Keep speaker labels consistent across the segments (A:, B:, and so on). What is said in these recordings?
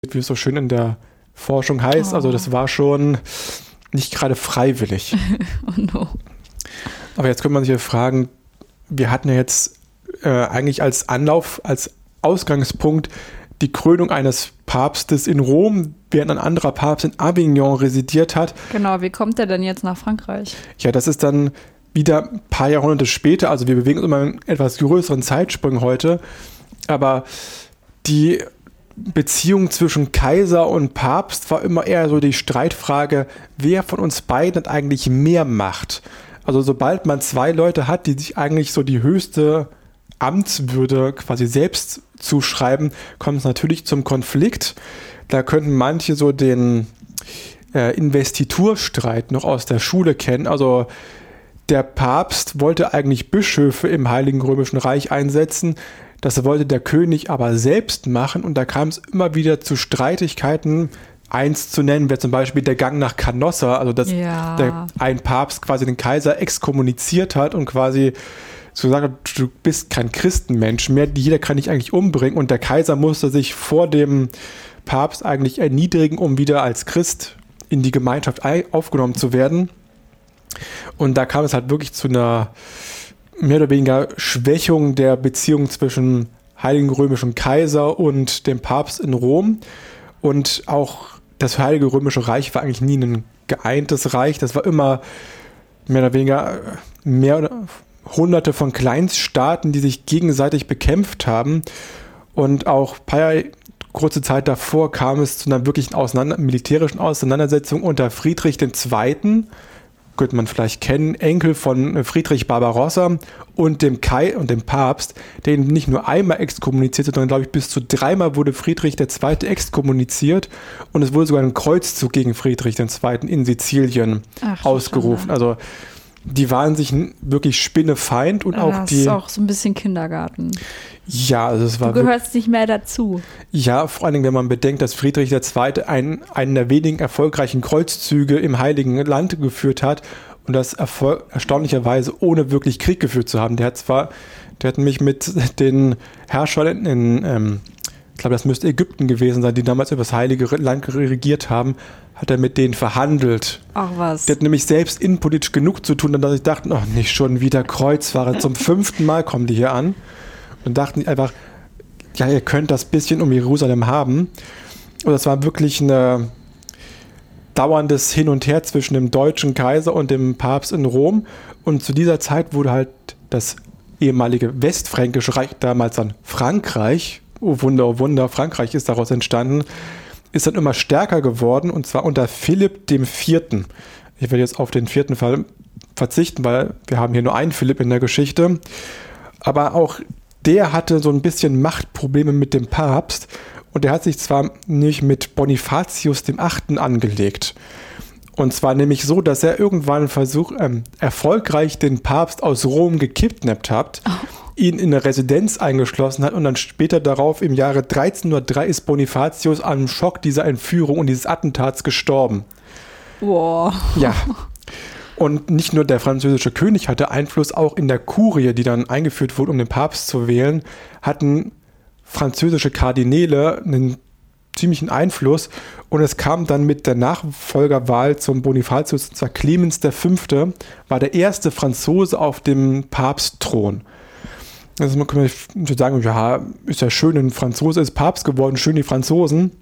A: wie es so schön in der Forschung heißt. Also das war schon nicht gerade freiwillig.
B: Oh no.
A: Aber jetzt könnte man sich ja fragen, wir hatten ja jetzt eigentlich als Ausgangspunkt die Krönung eines Papstes in Rom, während ein anderer Papst in Avignon residiert hat.
B: Genau, wie kommt der denn jetzt nach Frankreich?
A: Ja, das ist dann wieder ein paar Jahrhunderte später, also wir bewegen uns immer in etwas größeren Zeitsprüngen heute, aber die Beziehung zwischen Kaiser und Papst war immer eher so die Streitfrage, wer von uns beiden hat eigentlich mehr Macht? Also sobald man zwei Leute hat, die sich eigentlich so die höchste Amtswürde quasi selbst zuschreiben, kommt es natürlich zum Konflikt. Da könnten manche so den Investiturstreit noch aus der Schule kennen. Also der Papst wollte eigentlich Bischöfe im Heiligen Römischen Reich einsetzen. Das wollte der König aber selbst machen und da kam es immer wieder zu Streitigkeiten. Eins zu nennen wäre zum Beispiel der Gang nach Canossa, also dass ein Papst quasi den Kaiser exkommuniziert hat und quasi so sagt, du bist kein Christenmensch mehr, jeder kann dich eigentlich umbringen und der Kaiser musste sich vor dem Papst eigentlich erniedrigen, um wieder als Christ in die Gemeinschaft aufgenommen zu werden. Und da kam es halt wirklich zu einer mehr oder weniger Schwächung der Beziehung zwischen Heiligen Römischen Kaiser und dem Papst in Rom. Und auch das Heilige Römische Reich war eigentlich nie ein geeintes Reich. Das war immer mehr oder weniger Hunderte von Kleinststaaten, die sich gegenseitig bekämpft haben. Und auch kurze Zeit davor kam es zu einer wirklichen militärischen Auseinandersetzung unter Friedrich II., könnte man vielleicht kennen, Enkel von Friedrich Barbarossa und dem Papst, der ihn nicht nur einmal exkommuniziert, sondern glaube ich bis zu 3-mal wurde Friedrich II. Exkommuniziert und es wurde sogar ein Kreuzzug gegen Friedrich II. In Sizilien ausgerufen.
B: Schande.
A: Also die waren sich wirklich spinnefeind und auch
B: das ist auch so ein bisschen Kindergarten.
A: Ja, also es war.
B: Du gehörst nicht mehr dazu.
A: Ja, vor allen Dingen, wenn man bedenkt, dass Friedrich II. Einen der wenigen erfolgreichen Kreuzzüge im Heiligen Land geführt hat und das erstaunlicherweise ohne wirklich Krieg geführt zu haben. Der hat nämlich mit den Herrschern ich glaube, das müsste Ägypten gewesen sein, die damals über das Heilige Land regiert haben, hat er mit denen verhandelt.
B: Ach was.
A: Der hat nämlich selbst innenpolitisch genug zu tun, dass ich dachte, nicht schon wieder Kreuzfahrer, zum 5. Mal kommen die hier an. Und dachten einfach, ja, ihr könnt das bisschen um Jerusalem haben. Und das war wirklich ein dauerndes Hin und Her zwischen dem deutschen Kaiser und dem Papst in Rom. Und zu dieser Zeit wurde halt das ehemalige Westfränkische Reich, damals dann Frankreich, oh Wunder, Frankreich ist daraus entstanden, ist dann immer stärker geworden und zwar unter Philipp IV. Ich werde jetzt auf den 4. Fall verzichten, weil wir haben hier nur einen Philipp in der Geschichte. Aber auch der hatte so ein bisschen Machtprobleme mit dem Papst und der hat sich zwar nicht mit Bonifatius VIII. Angelegt. Und zwar nämlich so, dass er irgendwann erfolgreich den Papst aus Rom gekidnappt hat, ihn in eine Residenz eingeschlossen hat und dann später darauf im Jahre 1303 ist Bonifatius am Schock dieser Entführung und dieses Attentats gestorben.
B: Wow.
A: Ja. Und nicht nur der französische König hatte Einfluss, auch in der Kurie, die dann eingeführt wurde, um den Papst zu wählen, hatten französische Kardinäle einen ziemlichen Einfluss und es kam dann mit der Nachfolgerwahl zum Bonifatius, und zwar Clemens V. war der erste Franzose auf dem Papstthron. Also man kann sagen, ja, ist ja schön, ein Franzose ist Papst geworden, schön die Franzosen.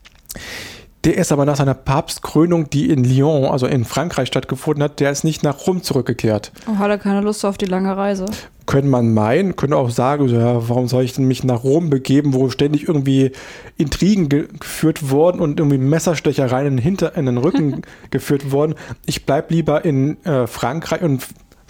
A: Der ist aber nach seiner Papstkrönung, die in Lyon, also in Frankreich stattgefunden hat, der ist nicht nach Rom zurückgekehrt.
B: Oh, hat er keine Lust auf die lange Reise?
A: Könnte man meinen, könnte auch sagen, ja, warum soll ich denn mich nach Rom begeben, wo ständig irgendwie Intrigen geführt wurden und irgendwie Messerstechereien in den Rücken geführt wurden. Ich bleibe lieber in Frankreich und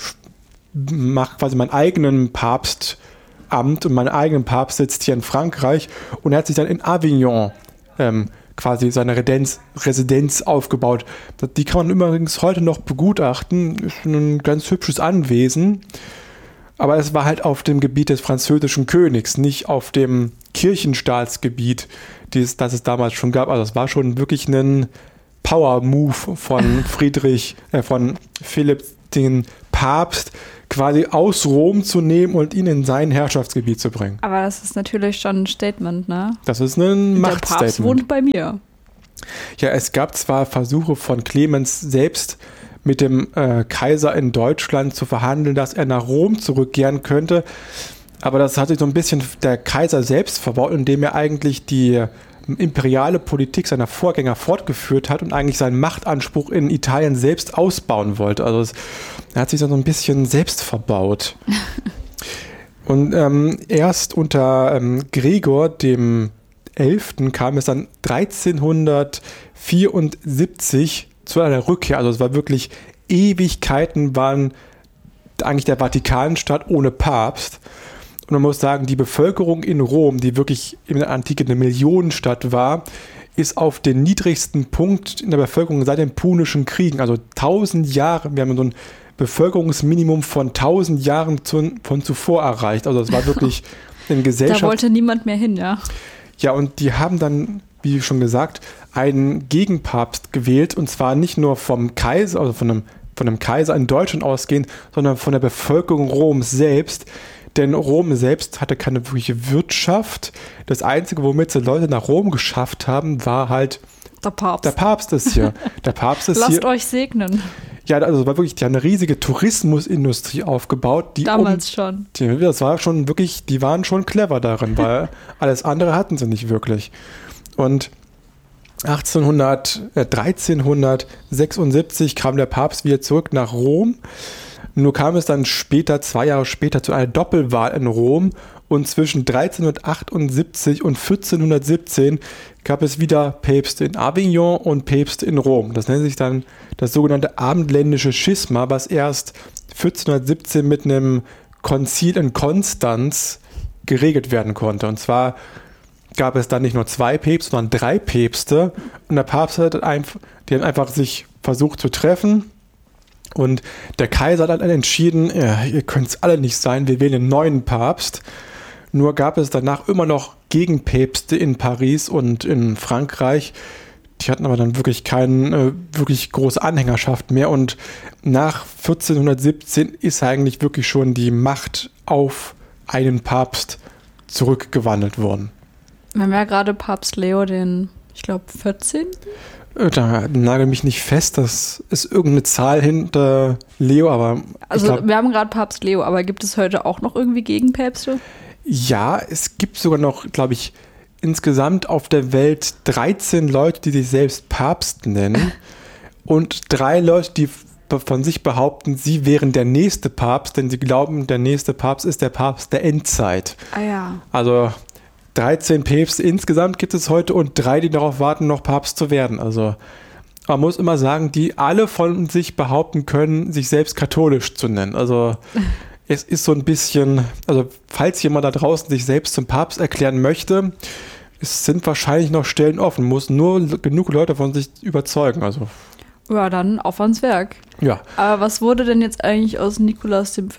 A: mache quasi meinen eigenen Papstamt und meinen eigenen Papst sitzt hier in Frankreich und er hat sich dann in Avignon quasi seine Residenz aufgebaut. Die kann man übrigens heute noch begutachten. Ist ein ganz hübsches Anwesen. Aber es war halt auf dem Gebiet des französischen Königs, nicht auf dem Kirchenstaatsgebiet, das es damals schon gab. Also es war schon wirklich ein Power-Move von von Philipp den Papst, quasi aus Rom zu nehmen und ihn in sein Herrschaftsgebiet zu bringen.
B: Aber das ist natürlich schon ein Statement, ne?
A: Das ist ein
B: Der Papst
A: Machtstatement.
B: wohnt bei mir.
A: Ja, es gab zwar Versuche von Clemens selbst mit dem Kaiser in Deutschland zu verhandeln, dass er nach Rom zurückkehren könnte, aber das hat sich so ein bisschen der Kaiser selbst verbaut, indem er eigentlich die imperiale Politik seiner Vorgänger fortgeführt hat und eigentlich seinen Machtanspruch in Italien selbst ausbauen wollte. Also er hat sich so ein bisschen selbst verbaut. Und erst unter Gregor dem 11. kam es dann 1374 zu einer Rückkehr. Also es war wirklich Ewigkeiten, waren eigentlich der Vatikanstaat ohne Papst. Und man muss sagen, die Bevölkerung in Rom, die wirklich in der Antike eine Millionenstadt war, ist auf den niedrigsten Punkt in der Bevölkerung seit den Punischen Kriegen. Also 1000 Jahre, wir haben so ein Bevölkerungsminimum von 1000 Jahren von zuvor erreicht. Also es war wirklich eine Gesellschaft.
B: Da wollte niemand mehr hin, ja.
A: Ja, und die haben dann, wie schon gesagt, einen Gegenpapst gewählt. Und zwar nicht nur vom Kaiser, also von einem Kaiser in Deutschland ausgehend, sondern von der Bevölkerung Roms selbst. Denn Rom selbst hatte keine wirkliche Wirtschaft. Das Einzige, womit sie Leute nach Rom geschafft haben, war halt
B: der Papst.
A: Der Papst ist hier. Der Papst ist
B: Lasst
A: hier.
B: euch segnen.
A: Ja, also war wirklich, die haben eine riesige Tourismusindustrie aufgebaut.
B: Damals schon.
A: Das war schon wirklich, die waren schon clever darin, weil alles andere hatten sie nicht wirklich. Und 1376 kam der Papst wieder zurück nach Rom. Nur kam es dann später, 2 Jahre später, zu einer Doppelwahl in Rom und zwischen 1378 und 1417 gab es wieder Päpste in Avignon und Päpste in Rom. Das nennt sich dann das sogenannte Abendländische Schisma, was erst 1417 mit einem Konzil in Konstanz geregelt werden konnte. Und zwar gab es dann nicht nur 2 Päpste, sondern 3 Päpste. Und der Papst hat die haben einfach sich versucht zu treffen. Und der Kaiser hat dann entschieden, ihr könnt es alle nicht sein, wir wählen einen neuen Papst. Nur gab es danach immer noch Gegenpäpste in Paris und in Frankreich. Die hatten aber dann wirklich keine wirklich große Anhängerschaft mehr. Und nach 1417 ist eigentlich wirklich schon die Macht auf einen Papst zurückgewandelt worden.
B: Wir haben ja gerade Papst Leo den, ich glaube, 14.
A: Da nagel mich nicht fest, das ist irgendeine Zahl hinter Leo, aber
B: also wir haben gerade Papst Leo, aber gibt es heute auch noch irgendwie Gegenpäpste?
A: Ja, es gibt sogar noch, glaube ich, insgesamt auf der Welt 13 Leute, die sich selbst Papst nennen und 3 Leute, die von sich behaupten, sie wären der nächste Papst, denn sie glauben, der nächste Papst ist der Papst der Endzeit.
B: Ah ja.
A: Also 13 Päpste insgesamt gibt es heute und 3, die darauf warten, noch Papst zu werden. Also man muss immer sagen, die alle von sich behaupten können, sich selbst katholisch zu nennen. Also es ist so ein bisschen, also falls jemand da draußen sich selbst zum Papst erklären möchte, es sind wahrscheinlich noch Stellen offen, muss nur genug Leute von sich überzeugen. Also
B: ja, dann auf ans Werk.
A: ja.
B: Aber was wurde denn jetzt eigentlich aus Nikolaus V.?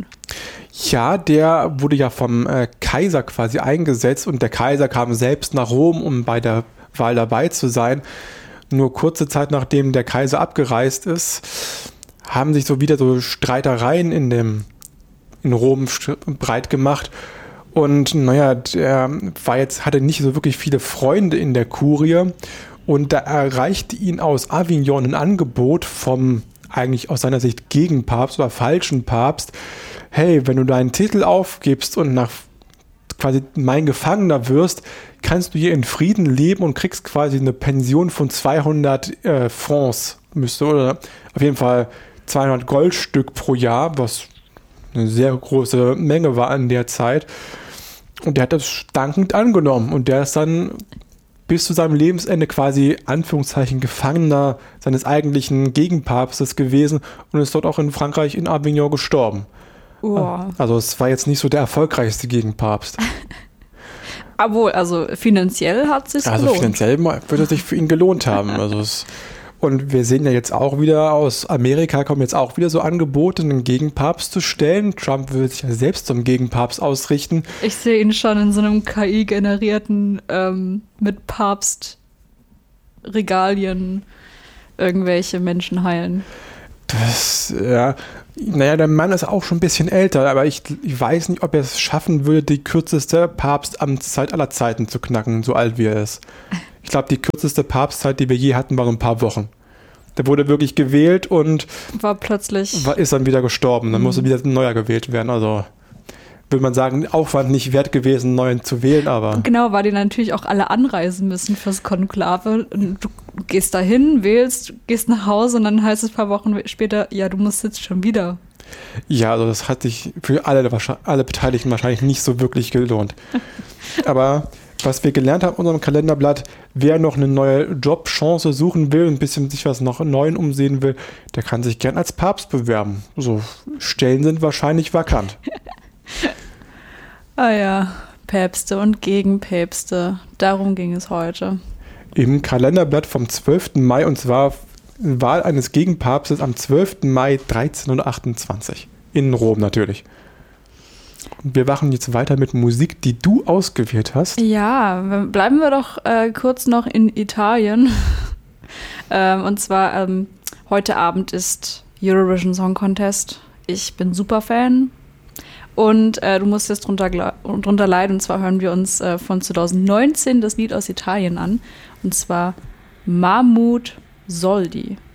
A: Ja, der wurde ja vom Kaiser quasi eingesetzt und der Kaiser kam selbst nach Rom, um bei der Wahl dabei zu sein. Nur kurze Zeit nachdem der Kaiser abgereist ist, haben sich so wieder so Streitereien in Rom breit gemacht. Und naja, der hatte nicht so wirklich viele Freunde in der Kurie. Und da erreichte ihn aus Avignon ein Angebot vom eigentlich aus seiner Sicht Gegenpapst oder falschen Papst. Hey, wenn du deinen Titel aufgibst und nach quasi mein Gefangener wirst, kannst du hier in Frieden leben und kriegst quasi eine Pension von 200 Francs. Oder auf jeden Fall 200 Goldstück pro Jahr, was eine sehr große Menge war in der Zeit. Und der hat das dankend angenommen. Und der ist dann bis zu seinem Lebensende quasi, Anführungszeichen, Gefangener seines eigentlichen Gegenpapstes gewesen und ist dort auch in Frankreich in Avignon gestorben.
B: Wow.
A: Also es war jetzt nicht so der erfolgreichste Gegenpapst.
B: Obwohl, also finanziell hat es sich gelohnt.
A: Also finanziell wird es sich für ihn gelohnt haben. Und wir sehen ja jetzt auch wieder, aus Amerika kommen jetzt auch wieder so Angebote, einen Gegenpapst zu stellen. Trump will sich ja selbst zum Gegenpapst ausrichten.
B: Ich sehe ihn schon in so einem KI-generierten mit Papstregalien irgendwelche Menschen heilen.
A: Naja, der Mann ist auch schon ein bisschen älter, aber ich weiß nicht, ob er es schaffen würde, die kürzeste Papstamtszeit aller Zeiten zu knacken, so alt wie er ist. Ich glaube, die kürzeste Papstzeit, die wir je hatten, war ein paar Wochen. Der wurde wirklich gewählt und ist dann wieder gestorben. Dann musste wieder ein neuer gewählt werden. Also würde man sagen, Aufwand nicht wert gewesen, einen neuen zu wählen, aber...
B: Genau, weil die natürlich auch alle anreisen müssen fürs Konklave. Und du gehst dahin, wählst, gehst nach Hause und dann heißt es ein paar Wochen später, ja, du musst jetzt schon wieder.
A: Ja, also das hat sich für alle Beteiligten wahrscheinlich nicht so wirklich gelohnt. Aber was wir gelernt haben in unserem Kalenderblatt, wer noch eine neue Jobchance suchen will, ein bisschen sich was noch Neuem umsehen will, der kann sich gern als Papst bewerben. So, Stellen sind wahrscheinlich vakant.
B: Ah ja, Päpste und Gegenpäpste. Darum ging es heute.
A: Im Kalenderblatt vom 12. Mai, und zwar Wahl eines Gegenpapstes am 12. Mai 1328. In Rom natürlich. Und wir machen jetzt weiter mit Musik, die du ausgewählt hast.
B: Ja, bleiben wir doch kurz noch in Italien. Und zwar heute Abend ist Eurovision Song Contest. Ich bin super Fan. Und du musst jetzt drunter leiden. Und zwar hören wir uns von 2019 das Lied aus Italien an. Und zwar Mahmoud Soldi.